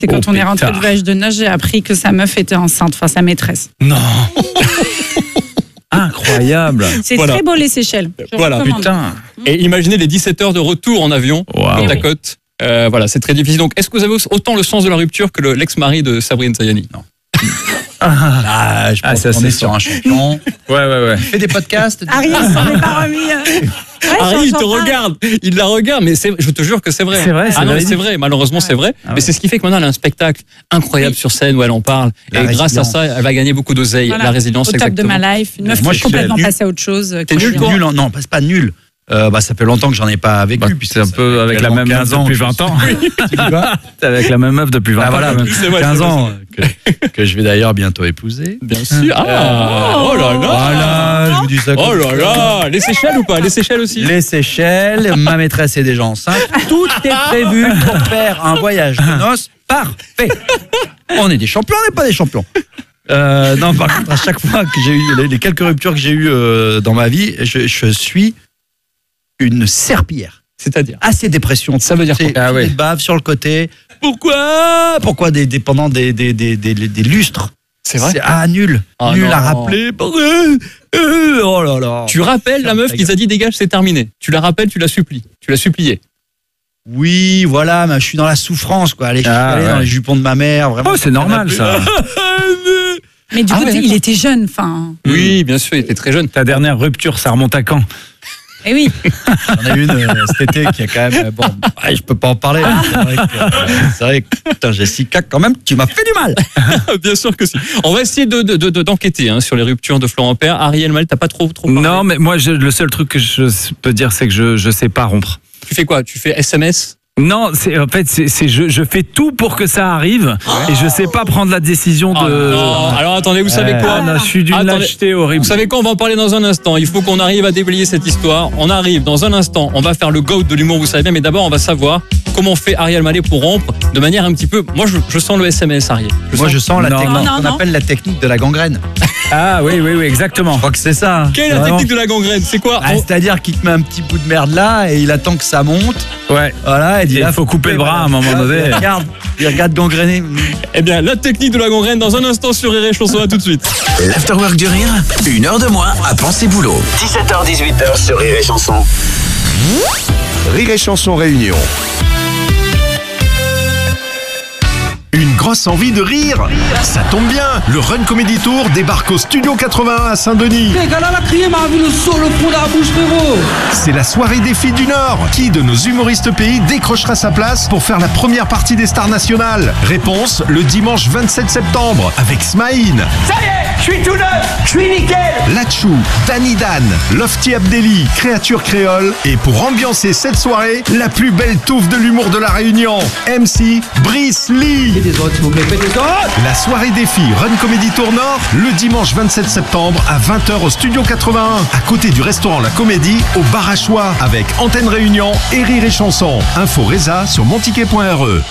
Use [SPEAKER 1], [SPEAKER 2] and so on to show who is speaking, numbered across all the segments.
[SPEAKER 1] C'est quand on est rentré du voyage de noces, j'ai appris que sa meuf était enceinte, enfin sa maîtresse.
[SPEAKER 2] Non. Incroyable.
[SPEAKER 1] C'est très beau les Seychelles.
[SPEAKER 3] Voilà,
[SPEAKER 2] putain.
[SPEAKER 3] Et imaginez les 17 heures de retour en avion, côte à côte. Voilà, c'est très difficile. Donc, est-ce que vous avez autant le sens de la rupture que l'ex-mari de Sabrine Sayani?
[SPEAKER 2] Non.
[SPEAKER 4] Je pense qu'on est sur un champion.
[SPEAKER 2] Ouais.
[SPEAKER 4] Fais des podcasts.
[SPEAKER 1] Ariel s'en est pas remis.
[SPEAKER 3] Harry, il te regarde, il la regarde, mais je te jure que c'est vrai.
[SPEAKER 2] C'est vrai,
[SPEAKER 3] c'est vrai, malheureusement c'est vrai. Mais c'est ce qui fait que maintenant elle a un spectacle incroyable sur scène où elle en parle. Et grâce à ça, elle va gagner beaucoup d'oseille.
[SPEAKER 1] Voilà.
[SPEAKER 3] La résilience,
[SPEAKER 1] au top
[SPEAKER 3] exactement.
[SPEAKER 1] de ma life. Une meuf
[SPEAKER 4] Moi,
[SPEAKER 1] qui est
[SPEAKER 4] je suis
[SPEAKER 1] complètement
[SPEAKER 4] nul.
[SPEAKER 1] passée à autre chose.
[SPEAKER 3] T'es nul, toi?
[SPEAKER 4] Nul, non, c'est pas nul. Ça fait longtemps que j'en ai pas vécu.
[SPEAKER 2] C'est un peu avec la même meuf depuis 20 ans. T'es avec la même meuf depuis 20 ans.
[SPEAKER 4] Voilà,
[SPEAKER 3] C'est vrai,
[SPEAKER 4] 15 ans que je vais d'ailleurs bientôt épouser.
[SPEAKER 3] Bien sûr. Oh là là.
[SPEAKER 4] Voilà, je vous dis ça.
[SPEAKER 3] Oh là là. Les Seychelles ou pas? Les Seychelles aussi?
[SPEAKER 4] Les Seychelles, ma maîtresse est déjà enceinte. Tout est prévu pour faire un voyage de noces parfait. On est des champions, on n'est pas des champions. Non, par contre, à chaque fois que j'ai eu les quelques ruptures que j'ai eues dans ma vie, je suis une serpillière.
[SPEAKER 3] C'est-à-dire?
[SPEAKER 4] Assez dépression.
[SPEAKER 3] Ça veut dire quoi?
[SPEAKER 4] Des baves sur le côté. Pourquoi pendant des lustres?
[SPEAKER 3] C'est vrai?
[SPEAKER 4] Nul.
[SPEAKER 3] Ah
[SPEAKER 4] nul
[SPEAKER 3] non.
[SPEAKER 4] à rappeler. Oh là là.
[SPEAKER 3] Tu rappelles la meuf qui t'a dit dégage, c'est terminé. Tu la rappelles, tu la supplies. Tu l'as supplié.
[SPEAKER 4] Oui, voilà, mais je suis dans la souffrance, quoi. Allez, je suis allé dans les jupons de ma mère, vraiment.
[SPEAKER 2] Oh, c'est normal ça.
[SPEAKER 1] Mais du coup, il était jeune, enfin.
[SPEAKER 3] Oui, bien sûr, il était très jeune.
[SPEAKER 2] Ta dernière rupture, ça remonte à quand?
[SPEAKER 1] Eh oui.
[SPEAKER 4] J'en ai une cet été qui a quand même. Bon, je peux pas en parler. C'est vrai que putain, Jessica, quand même, tu m'as fait du mal.
[SPEAKER 3] Bien sûr que si. On va essayer d'enquêter sur les ruptures de Florent Père. Ariel Mal, t'as pas trop parlé?
[SPEAKER 2] Non, mais moi, le seul truc que je peux dire, c'est que je sais pas rompre.
[SPEAKER 3] Tu fais quoi? Tu fais SMS?
[SPEAKER 2] Non, je fais tout pour que ça arrive et je sais pas prendre la décision de.
[SPEAKER 3] Non. Alors attendez, vous savez quoi?
[SPEAKER 2] Je suis d'une lâcheté horrible.
[SPEAKER 3] Vous savez quoi? On va en parler dans un instant. Il faut qu'on arrive à déblayer cette histoire. On arrive dans un instant. On va faire le GOAT de l'humour, vous savez bien. Mais d'abord, on va savoir comment fait Ariel Mallet pour rompre de manière un petit peu. Moi, je sens le SMS, Ariel.
[SPEAKER 4] Je sens la technique
[SPEAKER 1] non.
[SPEAKER 4] qu'on appelle la technique de la gangrène.
[SPEAKER 2] Ah oui, exactement.
[SPEAKER 4] Je crois que c'est ça.
[SPEAKER 3] Quelle est la technique de la gangrène? C'est quoi?
[SPEAKER 4] C'est-à-dire qu'il te met un petit bout de merde là et il attend que ça monte.
[SPEAKER 2] Ouais.
[SPEAKER 4] Voilà,
[SPEAKER 2] Il faut couper le bras à un moment donné.
[SPEAKER 4] Il regarde gangréner.
[SPEAKER 3] Eh bien, la technique de la gangrène dans un instant sur Rire et Chanson. À tout de suite.
[SPEAKER 5] L'Afterwork du Rire, 1 heure de moins à penser boulot. 17h-18h sur Rire et Chanson.
[SPEAKER 6] Rire et Chanson Réunion. Une grosse envie de rire. Ça tombe bien, le Run Comedy Tour débarque au Studio 81 à Saint-Denis. C'est la soirée des filles du Nord. Qui de nos humoristes pays décrochera sa place pour faire la première partie des stars nationales? Réponse, le dimanche 27 septembre avec Smaïn.
[SPEAKER 7] Ça y est, je suis tout neuf, je suis nickel.
[SPEAKER 6] Lachou, Danny Dan, Lofty Abdelli, Créature Créole. Et pour ambiancer cette soirée, la plus belle touffe de l'humour de la Réunion, MC Brice Lee.
[SPEAKER 7] Des autres, s'il vous plaît, faites des autres.
[SPEAKER 6] La soirée des filles Run Comedy Tour Nord, le dimanche 27 septembre à 20h au Studio 81, à côté du restaurant La Comédie, au Bar à Choix, avec Antenne Réunion et Rire et Chanson. Info Reza sur montiquet.re.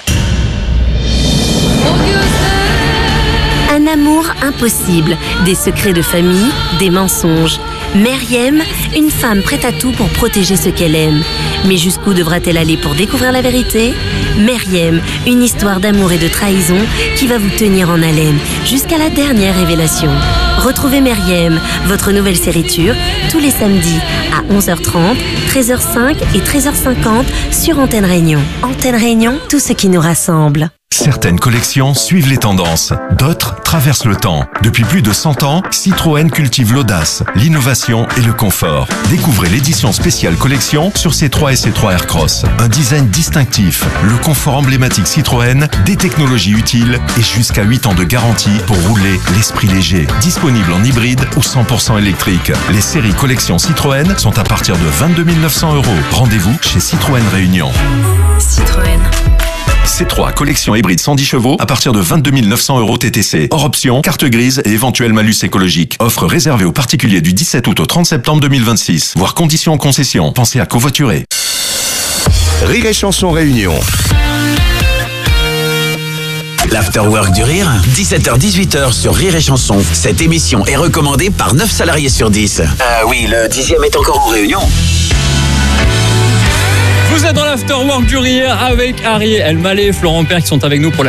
[SPEAKER 8] Un amour impossible, des secrets de famille, des mensonges. Meriem, une femme prête à tout pour protéger ce qu'elle aime. Mais jusqu'où devra-t-elle aller pour découvrir la vérité? Meriem, une histoire d'amour et de trahison qui va vous tenir en haleine jusqu'à la dernière révélation. Retrouvez Meriem, votre nouvelle série turque, tous les samedis à 11h30, 13h05 et 13h50 sur Antenne Réunion. Antenne Réunion, tout ce qui nous rassemble.
[SPEAKER 9] Certaines collections suivent les tendances, d'autres traversent le temps. Depuis plus de 100 ans, Citroën cultive l'audace, l'innovation et le confort. Découvrez l'édition spéciale collection sur C3 et C3 Aircross. Un design distinctif, le confort emblématique Citroën, des technologies utiles et jusqu'à 8 ans de garantie pour rouler l'esprit léger. Disponible en hybride ou 100% électrique. Les séries collection Citroën sont à partir de 22 900 €. Rendez-vous chez Citroën Réunion.
[SPEAKER 8] Citroën.
[SPEAKER 9] C3, collection hybride 110 chevaux à partir de 22 900 € TTC. Hors option, carte grise et éventuel malus écologique. Offre réservée aux particuliers du 17 août au 30 septembre 2026. Voir conditions en concession. Pensez à covoiturer.
[SPEAKER 6] Rire et Chanson Réunion.
[SPEAKER 5] L'Afterwork du Rire, 17h-18h sur Rire et Chanson. Cette émission est recommandée par 9 salariés sur 10. Oui, le 10e est encore en réunion.
[SPEAKER 3] Vous êtes dans l'Afterwork du Rire avec Harry El Maleh et Florent Père qui sont avec nous pour la